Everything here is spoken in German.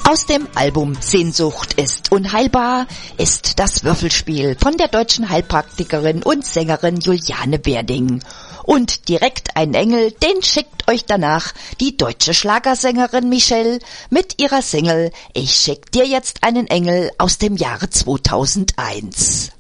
Aus dem Album Sehnsucht ist unheilbar ist das Würfelspiel von der deutschen Heilpraktikerin und Sängerin Juliane Werding. Und direkt ein Engel, den schickt euch danach die deutsche Schlagersängerin Michelle mit ihrer Single Ich schick dir jetzt einen Engel aus dem Jahre 2001.